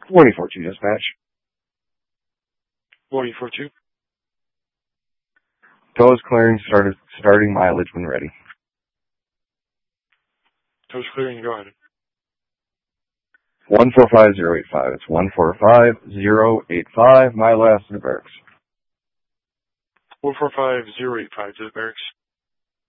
44-2 dispatch. 44-2. Tow is clearing, starting mileage when ready. Tow's clearing, go ahead. 145085. It's 145085. My last to the barracks. 145085 to the barracks.